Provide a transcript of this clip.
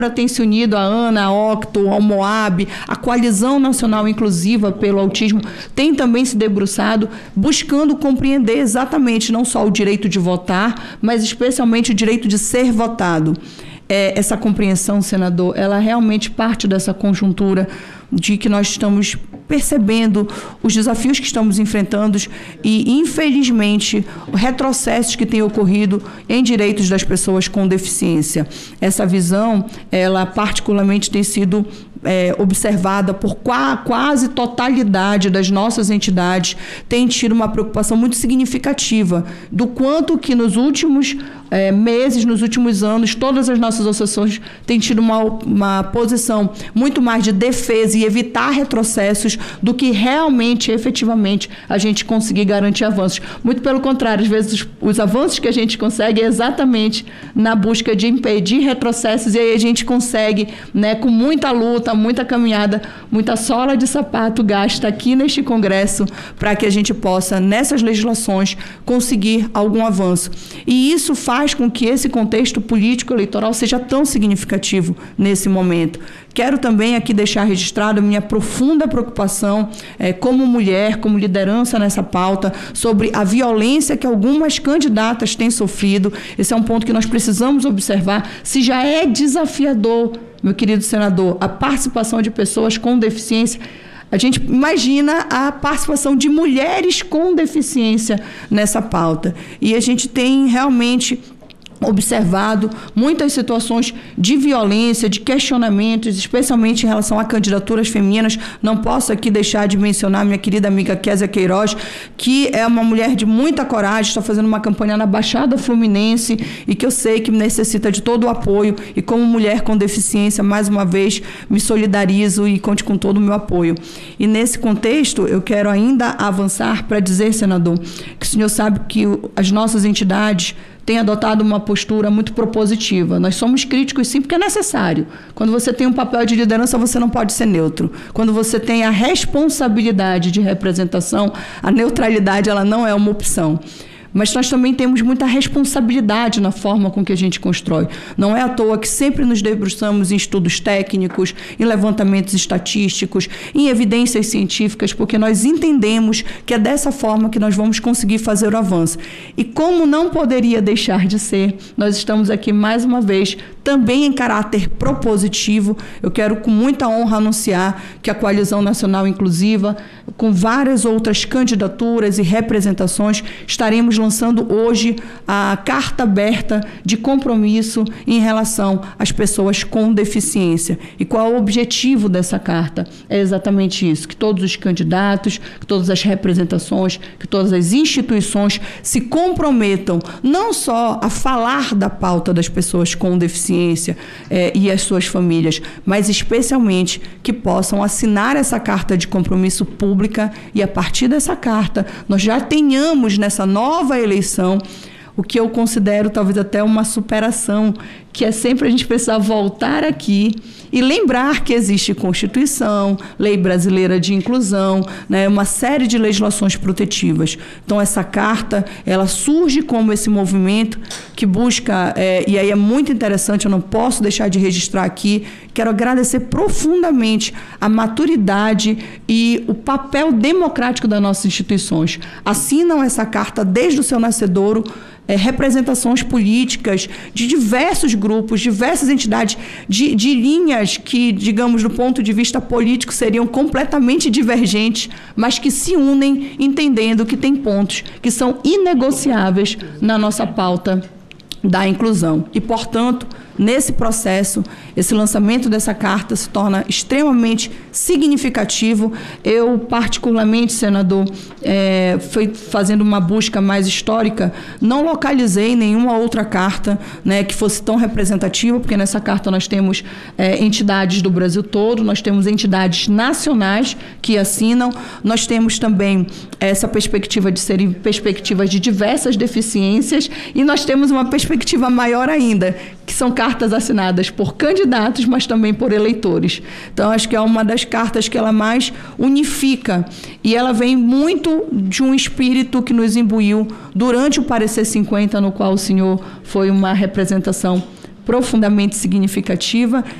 tem se unido, a ANA, a Octo, ao MOAB, a Coalizão Nacional Inclusiva pelo Autismo, tem também se debruçado, buscando compreender exatamente não só o direito de votar, mas especialmente o direito de ser votado. Essa compreensão, senador, ela realmente parte dessa conjuntura de que nós estamos percebendo os desafios que estamos enfrentando e, infelizmente, retrocessos que têm ocorrido em direitos das pessoas com deficiência. Essa visão, ela particularmente tem sido observada por quase totalidade das nossas entidades, tem tido uma preocupação muito significativa do quanto que nos últimos meses, nos últimos anos, todas as nossas associações têm tido uma posição muito mais de defesa e evitar retrocessos do que realmente, efetivamente, a gente conseguir garantir avanços. Muito pelo contrário, às vezes os avanços que a gente consegue é exatamente na busca de impedir retrocessos, e aí a gente consegue, né, com muita luta, muita caminhada, muita sola de sapato gasta aqui neste Congresso para que a gente possa, nessas legislações, conseguir algum avanço. E isso faz com que esse contexto político-eleitoral seja tão significativo nesse momento. Quero também aqui deixar registrado a minha profunda preocupação como mulher, como liderança nessa pauta, sobre a violência que algumas candidatas têm sofrido. Esse é um ponto que nós precisamos observar. Se já é desafiador, meu querido senador, a participação de pessoas com deficiência, a gente imagina a participação de mulheres com deficiência nessa pauta. E a gente tem realmente observado muitas situações de violência, de questionamentos, especialmente em relação a candidaturas femininas. Não posso aqui deixar de mencionar minha querida amiga Kézia Queiroz, que é uma mulher de muita coragem, está fazendo uma campanha na Baixada Fluminense e que eu sei que necessita de todo o apoio, e como mulher com deficiência, mais uma vez, me solidarizo e conte com todo o meu apoio. E nesse contexto, eu quero ainda avançar para dizer, senador, que o senhor sabe que as nossas entidades tem adotado uma postura muito propositiva. Nós somos críticos, sim, porque é necessário. Quando você tem um papel de liderança, você não pode ser neutro. Quando você tem a responsabilidade de representação, a neutralidade ela não é uma opção. Mas nós também temos muita responsabilidade na forma com que a gente constrói. Não é à toa que sempre nos debruçamos em estudos técnicos, em levantamentos estatísticos, em evidências científicas, porque nós entendemos que é dessa forma que nós vamos conseguir fazer o avanço. E como não poderia deixar de ser, nós estamos aqui mais uma vez, também em caráter propositivo. Eu quero com muita honra anunciar que a Coalizão Nacional Inclusiva, com várias outras candidaturas e representações, estaremos lançando hoje a carta aberta de compromisso em relação às pessoas com deficiência. E qual é o objetivo dessa carta? É exatamente isso, que todos os candidatos, que todas as representações, que todas as instituições se comprometam não só a falar da pauta das pessoas com deficiência e as suas famílias, mas especialmente que possam assinar essa carta de compromisso pública, e a partir dessa carta nós já tenhamos nessa nova eleição o que eu considero talvez até uma superação, que é sempre a gente precisar voltar aqui e lembrar que existe Constituição, Lei Brasileira de Inclusão, né, uma série de legislações protetivas. Então, essa carta, ela surge como esse movimento que busca, e aí é muito interessante, eu não posso deixar de registrar aqui, quero agradecer profundamente a maturidade e o papel democrático das nossas instituições. Assinam essa carta desde o seu nascedouro, representações políticas de diversos grupos, diversas entidades, de linhas que, digamos, do ponto de vista político, seriam completamente divergentes, mas que se unem entendendo que tem pontos que são inegociáveis na nossa pauta da inclusão. E, portanto, nesse processo, esse lançamento dessa carta se torna extremamente significativo. Eu, particularmente, senador, fui fazendo uma busca mais histórica, não localizei nenhuma outra carta, né, que fosse tão representativa, porque nessa carta nós temos entidades do Brasil todo, nós temos entidades nacionais que assinam, nós temos também essa perspectiva de serem perspectivas de diversas deficiências, e nós temos uma perspectiva maior ainda, que são cartas assinadas por candidatos, mas também por eleitores. Então, acho que é uma das cartas que ela mais unifica, e ela vem muito de um espírito que nos imbuiu durante o Parecer 50, no qual o senhor foi uma representação profundamente significativa